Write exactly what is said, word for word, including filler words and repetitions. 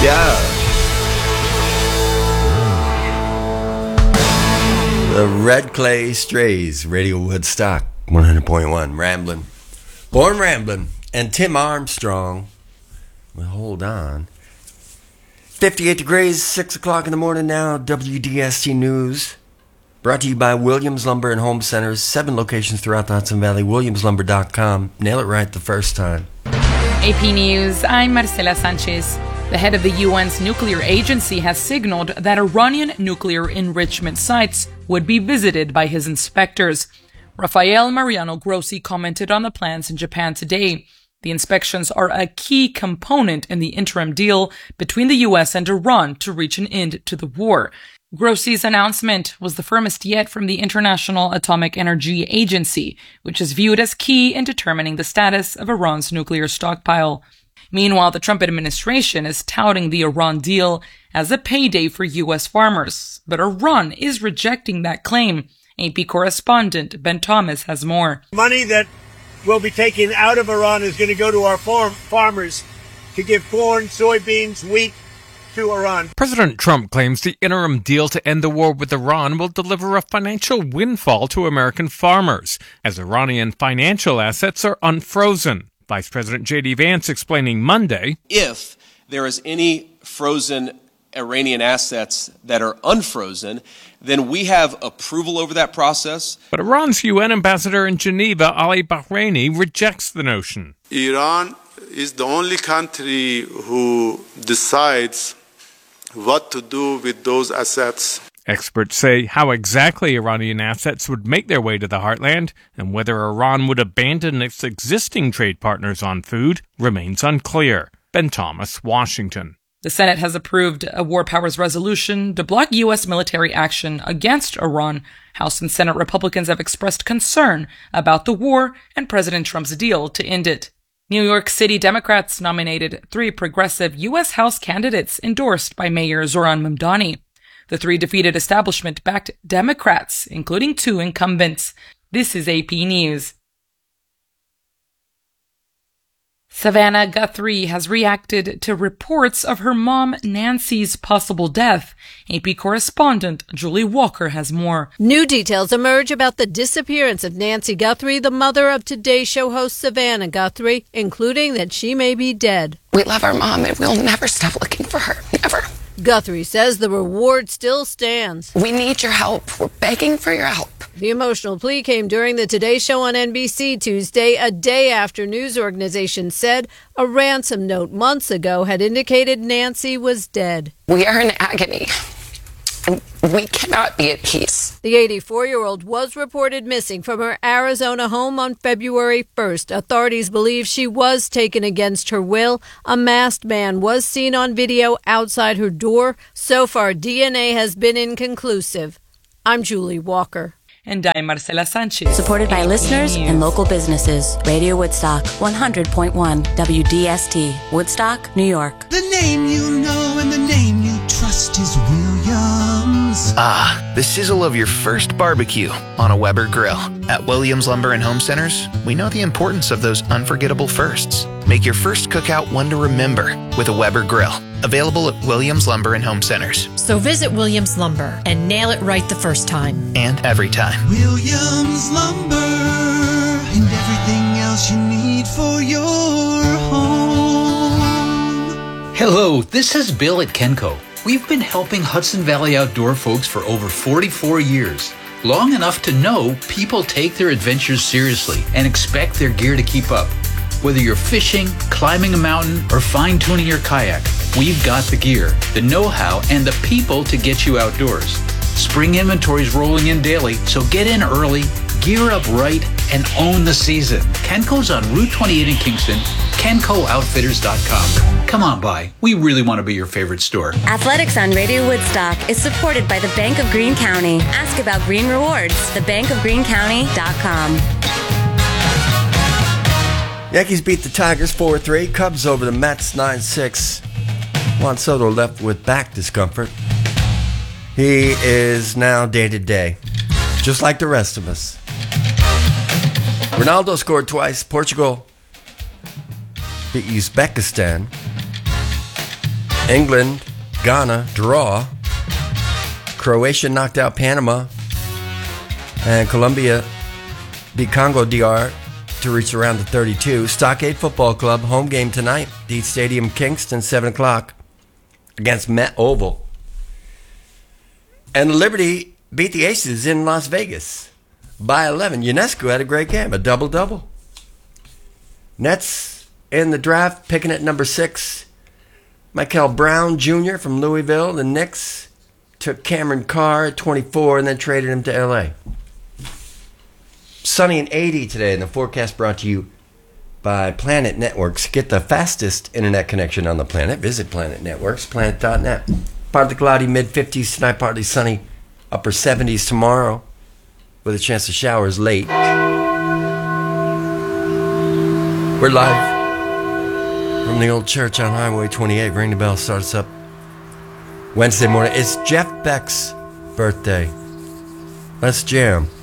Yeah. The Red Clay Strays, Radio Woodstock, one hundred point one, Ramblin'. Born Ramblin'. And Tim Armstrong. Well, hold on. fifty-eight degrees, six o'clock in the morning now, W D S T News. Brought to you by Williams Lumber and Home Centers. Seven locations throughout the Hudson Valley. Williams Lumber dot com. Nail it right the first time. A P News, I'm Marcela Sanchez. The head of the U N's nuclear agency has signaled that Iranian nuclear enrichment sites would be visited by his inspectors. Rafael Mariano Grossi commented on the plans in Japan today. The inspections are a key component in the interim deal between the U S and Iran to reach an end to the war. Grossi's announcement was the firmest yet from the International Atomic Energy Agency, which is viewed as key in determining the status of Iran's nuclear stockpile. Meanwhile, the Trump administration is touting the Iran deal as a payday for U S farmers, but Iran is rejecting that claim. A P correspondent Ben Thomas has more. Money that will be taken out of Iran is going to go to our farm farmers to give corn, soybeans, wheat to Iran. President Trump claims the interim deal to end the war with Iran will deliver a financial windfall to American farmers, as Iranian financial assets are unfrozen. Vice President J D Vance explaining Monday, if there is any frozen Iranian assets that are unfrozen, then we have approval over that process. But Iran's U N ambassador in Geneva, Ali Bahraini, rejects the notion. Iran is the only country who decides what to do with those assets. Experts say how exactly Iranian assets would make their way to the heartland and whether Iran would abandon its existing trade partners on food remains unclear. Ben Thomas, Washington. The Senate has approved a war powers resolution to block U S military action against Iran. House and Senate Republicans have expressed concern about the war and President Trump's deal to end it. New York City Democrats nominated three progressive U S House candidates endorsed by Mayor Zoran Mamdani. The three defeated establishment-backed Democrats, including two incumbents. This is A P News. Savannah Guthrie has reacted to reports of her mom Nancy's possible death. A P correspondent Julie Walker has more. New details emerge about the disappearance of Nancy Guthrie, the mother of Today Show host Savannah Guthrie, including that she may be dead. We love our mom and we'll never stop looking for her. Never. Guthrie says the reward still stands. We need your help. We're begging for your help. The emotional plea came during the Today Show on N B C Tuesday, a day after news organizations said a ransom note months ago had indicated Nancy was dead. We are in agony, and we cannot be at peace. The eighty-four-year-old was reported missing from her Arizona home on February first. Authorities believe she was taken against her will. A masked man was seen on video outside her door. So far, D N A has been inconclusive. I'm Julie Walker. And I'm Marcela Sanchez. Supported by listeners and local businesses. Radio Woodstock, one hundred point one W D S T, Woodstock, New York. The name you know and the name you trust is Williams. Ah, the sizzle of your first barbecue on a Weber grill. At Williams Lumber and Home Centers, we know the importance of those unforgettable firsts. Make your first cookout one to remember with a Weber grill. Available at Williams Lumber and Home Centers. So visit Williams Lumber and nail it right the first time. And every time. Williams Lumber and everything else you need for your home. Hello, this is Bill at Kenco. We've been helping Hudson Valley outdoor folks for over forty-four years. Long enough to know people take their adventures seriously and expect their gear to keep up. Whether you're fishing, climbing a mountain, or fine-tuning your kayak, we've got the gear, the know-how, and the people to get you outdoors. Spring inventory's rolling in daily, so get in early, gear up right, and own the season. Kenco's on Route twenty-eight in Kingston, kenco outfitters dot com. Come on by. We really want to be your favorite store. Athletics on Radio Woodstock is supported by the Bank of Greene County. Ask about Green Rewards, the bank of greene county dot com. Yankees beat the Tigers four three. Cubs over the Mets nine six. Juan Soto left with back discomfort. He is now day-to-day, just like the rest of us. Ronaldo scored twice. Portugal beat Uzbekistan. England, Ghana, draw. Croatia knocked out Panama. And Colombia beat Congo D R to reach the round of thirty-two. Stockade Football Club, home game tonight. Deet Stadium, Kingston, seven o'clock against Met Oval. And Liberty beat the Aces in Las Vegas by eleven. UNESCO had a great game, a double-double. Nets in the draft, picking at number six. Michael Brown Junior from Louisville. The Knicks took Cameron Carr at twenty-four and then traded him to L A. Sunny and eighty today, and the forecast brought to you by Planet Networks. Get the fastest internet connection on the planet. Visit Planet Networks, planet dot net. Partly cloudy, mid-fifties tonight, partly sunny, upper seventies tomorrow, with a chance of showers late. We're live from the old church on Highway twenty-eight. Ring the bell, start us up Wednesday morning. It's Jeff Beck's birthday. Let's jam.